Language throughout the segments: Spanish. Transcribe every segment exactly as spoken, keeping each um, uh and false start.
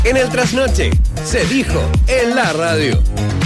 En el trasnoche, se dijo en la radio.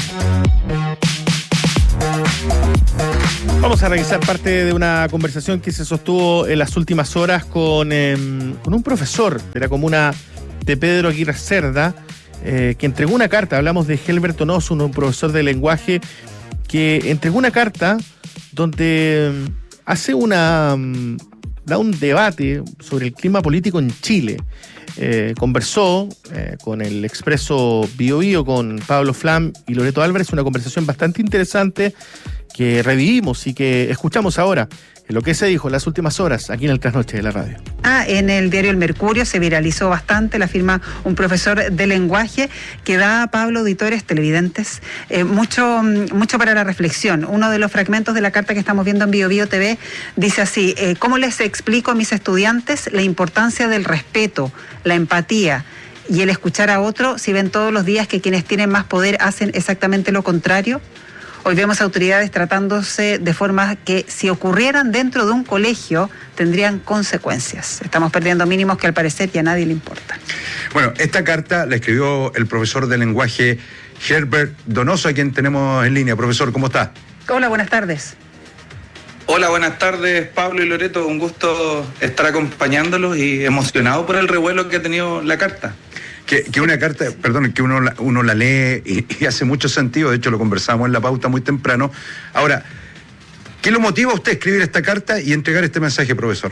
Vamos a revisar parte de una conversación que se sostuvo en las últimas horas con, eh, con un profesor de la comuna de Pedro Aguirre Cerda, eh, que entregó una carta. Hablamos de Helbert Donoso, un profesor de lenguaje que entregó una carta donde hace una da un debate sobre el clima político en Chile. Eh, conversó eh, con el Expreso Bio Bio, con Pablo Flam y Loreto Álvarez, una conversación bastante interesante que revivimos y que escuchamos ahora en lo que se dijo en las últimas horas aquí en el Trasnoche de la radio. Ah, en el diario El Mercurio se viralizó bastante, la firma un profesor de lenguaje que da a Pablo, auditores, televidentes, eh, mucho, mucho para la reflexión. Uno de los fragmentos de la carta que estamos viendo en Bio Bio T V dice así: eh, ¿cómo les explico a mis estudiantes la importancia del respeto, la empatía y el escuchar a otro si ven todos los días que quienes tienen más poder hacen exactamente lo contrario? Hoy vemos autoridades tratándose de formas que, si ocurrieran dentro de un colegio, tendrían consecuencias. Estamos perdiendo mínimos que al parecer ya a nadie le importa. Bueno, esta carta la escribió el profesor de lenguaje Helbert Donoso, a quien tenemos en línea. Profesor, ¿cómo está? Hola, buenas tardes. Hola, buenas tardes, Pablo y Loreto. Un gusto estar acompañándolos y emocionado por el revuelo que ha tenido la carta. Que, que una carta, perdón, que uno la, uno la lee y, y hace mucho sentido. De hecho, lo conversamos en la pauta muy temprano. Ahora, ¿qué lo motiva a usted a escribir esta carta y entregar este mensaje, profesor?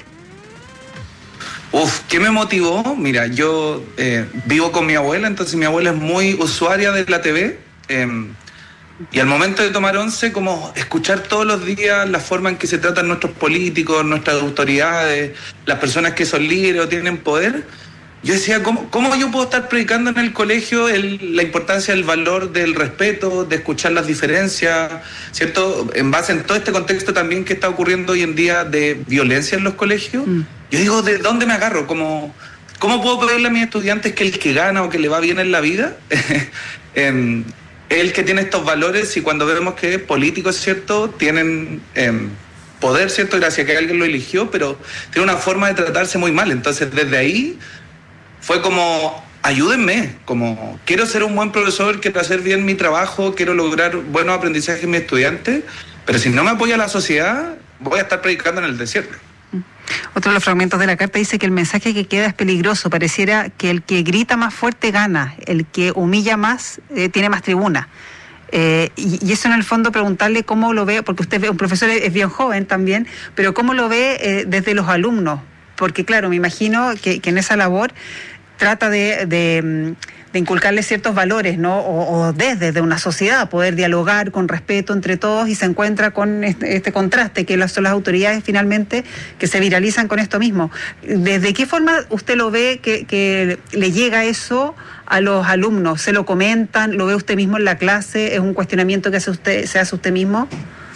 Uf, ¿qué me motivó? Mira, yo eh, vivo con mi abuela, entonces mi abuela es muy usuaria de la T V. Eh, y al momento de tomar once, como escuchar todos los días la forma en que se tratan nuestros políticos, nuestras autoridades, las personas que son líderes o tienen poder, yo decía, ¿cómo, cómo yo puedo estar predicando en el colegio el, la importancia del valor del respeto, de escuchar las diferencias, ¿cierto? En base en todo este contexto también que está ocurriendo hoy en día de violencia en los colegios. Mm. Yo digo, ¿de dónde me agarro? ¿Cómo, cómo puedo pedirle a mis estudiantes que el que gana o que le va bien en la vida eh, es el que tiene estos valores? Y cuando vemos que políticos, ¿cierto?, tienen eh, poder, ¿cierto?, gracias a que alguien lo eligió, pero tiene una forma de tratarse muy mal. Entonces, desde ahí fue como, ayúdenme, como quiero ser un buen profesor, quiero hacer bien mi trabajo, quiero lograr buenos aprendizajes en mis estudiantes, pero si no me apoya la sociedad, voy a estar predicando en el desierto. Otro de los fragmentos de la carta dice que el mensaje que queda es peligroso. Pareciera que el que grita más fuerte gana, el que humilla más eh, tiene más tribuna. Eh, y, y eso en el fondo preguntarle cómo lo ve, porque usted es un profesor, es bien joven también, pero cómo lo ve eh, desde los alumnos. Porque claro, me imagino que, que en esa labor trata de, de, de inculcarle ciertos valores, ¿no? O, o desde de una sociedad, poder dialogar con respeto entre todos, y se encuentra con este, este contraste que son las autoridades finalmente que se viralizan con esto mismo. ¿Desde qué forma usted lo ve que, que le llega eso a los alumnos? ¿Se lo comentan? ¿Lo ve usted mismo en la clase? ¿Es un cuestionamiento que hace usted, se hace usted mismo?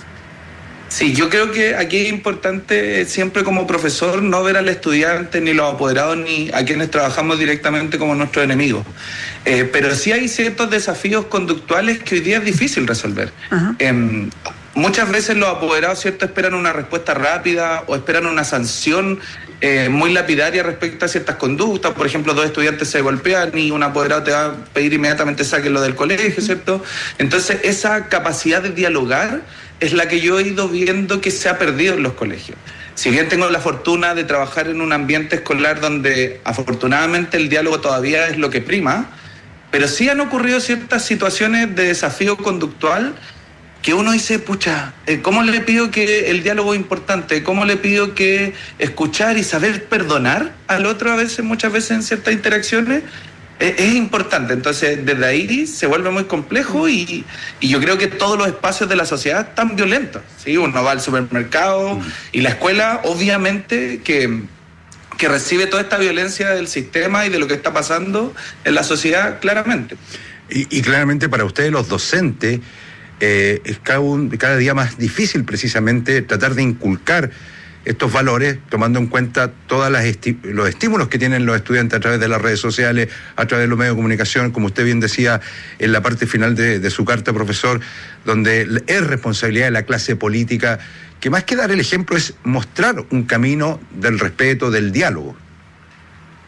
Sí, yo creo que aquí es importante siempre como profesor no ver al estudiante, ni los apoderados, ni a quienes trabajamos directamente como nuestros enemigos. Eh, pero sí hay ciertos desafíos conductuales que hoy día es difícil resolver. Uh-huh. Eh, muchas veces los apoderados, ¿cierto?, esperan una respuesta rápida o esperan una sanción eh, muy lapidaria respecto a ciertas conductas. Por ejemplo, dos estudiantes se golpean y un apoderado te va a pedir inmediatamente sáquenlo del colegio, ¿cierto? Entonces, esa capacidad de dialogar es la que yo he ido viendo que se ha perdido en los colegios. Si bien tengo la fortuna de trabajar en un ambiente escolar donde afortunadamente el diálogo todavía es lo que prima, pero sí han ocurrido ciertas situaciones de desafío conductual que uno dice, pucha, ¿cómo le pido que el diálogo es importante? ¿Cómo le pido que escuchar y saber perdonar al otro a veces, muchas veces en ciertas interacciones? Es importante. Entonces desde ahí se vuelve muy complejo y, y yo creo que todos los espacios de la sociedad están violentos, ¿sí? Uno va al supermercado mm. y la escuela obviamente que, que recibe toda esta violencia del sistema y de lo que está pasando en la sociedad claramente. Y, y claramente para ustedes los docentes eh, es cada, un, cada día más difícil precisamente tratar de inculcar estos valores, tomando en cuenta todos esti- los estímulos que tienen los estudiantes a través de las redes sociales, a través de los medios de comunicación, como usted bien decía en la parte final de, de su carta, profesor, donde es responsabilidad de la clase política, que más que dar el ejemplo es mostrar un camino del respeto, del diálogo.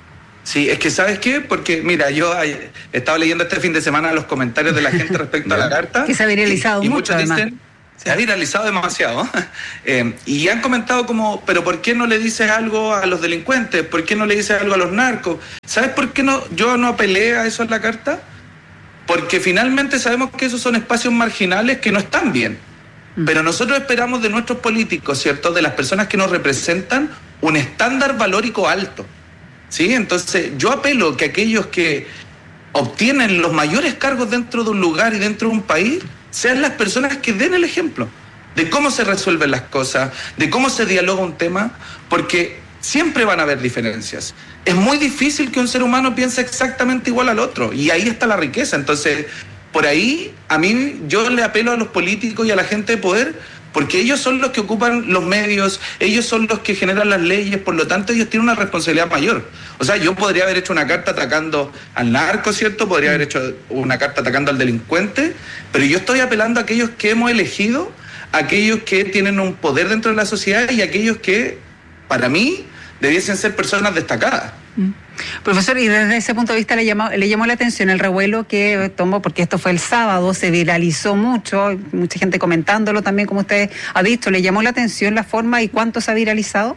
Sí, es que ¿sabes qué? Porque, mira, yo he estado leyendo este fin de semana los comentarios de la gente respecto a la carta. Que se ha viralizado y, y mucho, muchos además. dicen, se ha viralizado demasiado. Eh, y han comentado como, pero ¿por qué no le dices algo a los delincuentes? ¿Por qué no le dices algo a los narcos? ¿Sabes por qué no yo no apelé a eso en la carta? Porque finalmente sabemos que esos son espacios marginales que no están bien. Mm. Pero nosotros esperamos de nuestros políticos, ¿cierto? De las personas que nos representan, un estándar valórico alto. ¿Sí? Entonces yo apelo que aquellos que obtienen los mayores cargos dentro de un lugar y dentro de un país sean las personas que den el ejemplo de cómo se resuelven las cosas, de cómo se dialoga un tema, porque siempre van a haber diferencias. Es muy difícil que un ser humano piense exactamente igual al otro, y ahí está la riqueza. Entonces, por ahí, a mí, yo le apelo a los políticos y a la gente de poder, porque ellos son los que ocupan los medios, ellos son los que generan las leyes, por lo tanto ellos tienen una responsabilidad mayor. O sea, yo podría haber hecho una carta atacando al narco, ¿cierto? Podría haber hecho una carta atacando al delincuente, pero yo estoy apelando a aquellos que hemos elegido, a aquellos que tienen un poder dentro de la sociedad y a aquellos que, para mí, debiesen ser personas destacadas. Mm. Profesor, y desde ese punto de vista le llamó, le llamó la atención el revuelo que tomó, porque esto fue el sábado, se viralizó mucho, mucha gente comentándolo también, como usted ha dicho, ¿le llamó la atención la forma y cuánto se ha viralizado?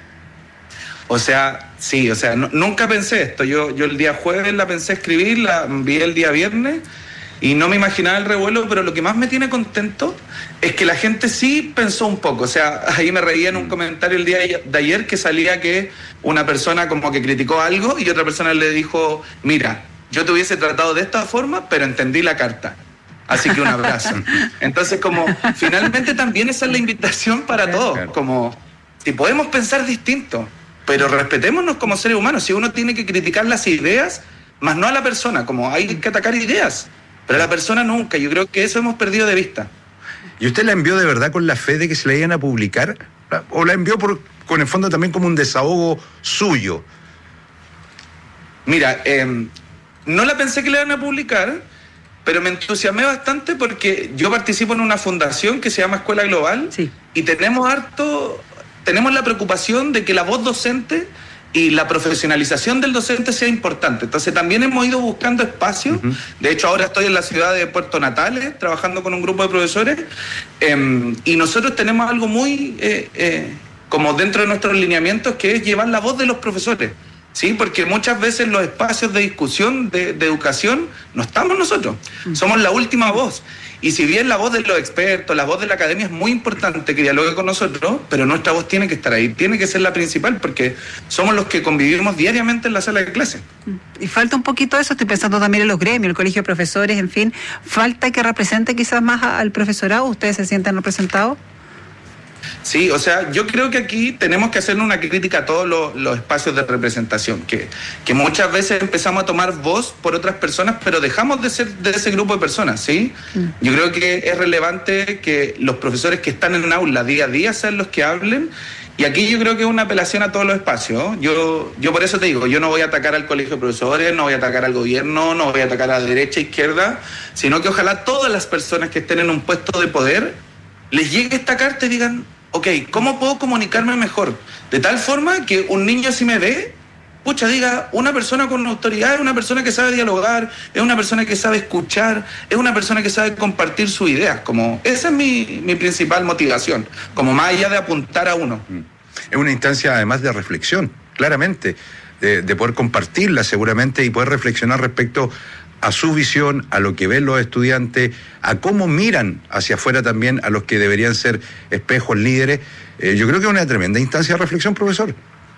O sea, sí, o sea, no, nunca pensé esto. Yo, yo el día jueves la pensé escribir, la envié el día viernes y no me imaginaba el revuelo, pero lo que más me tiene contento es que la gente sí pensó un poco. O sea, ahí me reía en un comentario el día de ayer que salía que una persona como que criticó algo y otra persona le dijo, mira, yo te hubiese tratado de esta forma, pero entendí la carta. Así que un abrazo. Entonces, como finalmente también esa es la invitación para todos. Como si podemos pensar distinto, pero respetémonos como seres humanos. Si uno tiene que criticar las ideas, más no a la persona, como hay que atacar ideas, pero a la persona nunca. Yo creo que eso hemos perdido de vista. ¿Y usted la envió de verdad con la fe de que se la iban a publicar? ¿O la envió por, con el fondo también como un desahogo suyo? Mira, eh, no la pensé que la iban a publicar, pero me entusiasmé bastante porque yo participo en una fundación que se llama Escuela Global, sí. Y tenemos harto, tenemos la preocupación de que la voz docente y la profesionalización del docente sea importante. Entonces también hemos ido buscando espacios. Uh-huh. De hecho, ahora estoy en la ciudad de Puerto Natales trabajando con un grupo de profesores eh, y nosotros tenemos algo muy eh, eh, como dentro de nuestros lineamientos, que es llevar la voz de los profesores, ¿sí? Porque muchas veces los espacios de discusión de, de educación no estamos nosotros, uh-huh. Somos la última voz. Y si bien la voz de los expertos, la voz de la academia es muy importante que dialogue con nosotros, pero nuestra voz tiene que estar ahí, tiene que ser la principal, porque somos los que convivimos diariamente en la sala de clase. Y falta un poquito eso, estoy pensando también en los gremios, el colegio de profesores, en fin, falta que represente quizás más al profesorado. ¿Ustedes se sienten representados? Sí, o sea, yo creo que aquí tenemos que hacer una crítica a todos los, los espacios de representación, que, que muchas veces empezamos a tomar voz por otras personas, pero dejamos de ser de ese grupo de personas, ¿sí? Mm. Yo creo que es relevante que los profesores que están en el aula día a día sean los que hablen, y aquí yo creo que es una apelación a todos los espacios, ¿no? Yo, yo por eso te digo, yo no voy a atacar al colegio de profesores, no voy a atacar al gobierno, no voy a atacar a la derecha, izquierda, sino que ojalá todas las personas que estén en un puesto de poder les llegue esta carta y digan, ok, ¿cómo puedo comunicarme mejor? De tal forma que un niño si me ve, pucha, diga, una persona con autoridad es una persona que sabe dialogar, es una persona que sabe escuchar, es una persona que sabe compartir sus ideas. Como, esa es mi, mi principal motivación, como más allá de apuntar a uno. Es una instancia además de reflexión, claramente, de, de poder compartirla seguramente y poder reflexionar respecto a su visión, a lo que ven los estudiantes, a cómo miran hacia afuera también a los que deberían ser espejos, líderes. Eh, yo creo que es una tremenda instancia de reflexión, profesor.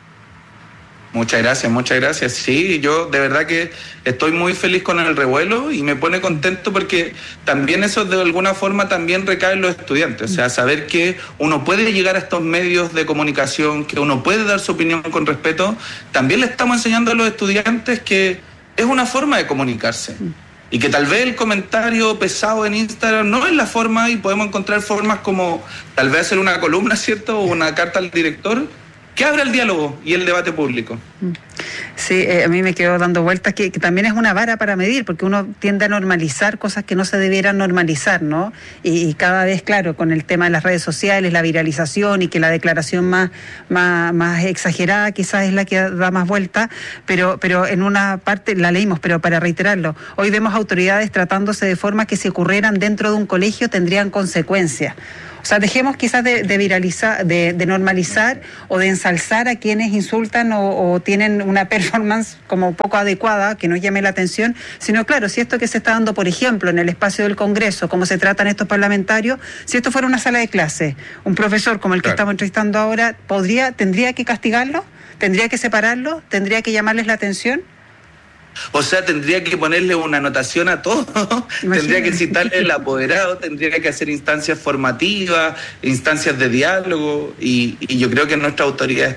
Muchas gracias, muchas gracias. Sí, yo de verdad que estoy muy feliz con el revuelo y me pone contento porque también eso de alguna forma también recae en los estudiantes. O sea, saber que uno puede llegar a estos medios de comunicación, que uno puede dar su opinión con respeto, también le estamos enseñando a los estudiantes que es una forma de comunicarse. Y que tal vez el comentario pesado en Instagram no es la forma, y podemos encontrar formas como tal vez hacer una columna, ¿cierto? O una carta al director que abra el diálogo y el debate público. Sí, eh, a mí me quedó dando vueltas que, que también es una vara para medir, porque uno tiende a normalizar cosas que no se debieran normalizar, ¿no? Y, y cada vez, claro, con el tema de las redes sociales, la viralización y que la declaración más, más, más exagerada quizás es la que da más vuelta, pero, pero en una parte, la leímos, pero para reiterarlo, hoy vemos autoridades tratándose de forma que si ocurrieran dentro de un colegio tendrían consecuencias. O sea, dejemos quizás de, de viralizar, de, de normalizar o de ensalzar a quienes insultan o, o tienen una performance como poco adecuada, que nos llame la atención, sino claro, si esto que se está dando, por ejemplo, en el espacio del Congreso, cómo se tratan estos parlamentarios, si esto fuera una sala de clase, un profesor como el que claro. estamos entrevistando ahora, podría, ¿tendría que castigarlo? ¿Tendría que separarlo? ¿Tendría que llamarles la atención? O sea, tendría que ponerle una anotación a todo, tendría que citarle el apoderado, tendría que hacer instancias formativas, instancias de diálogo, y, y yo creo que nuestras autoridades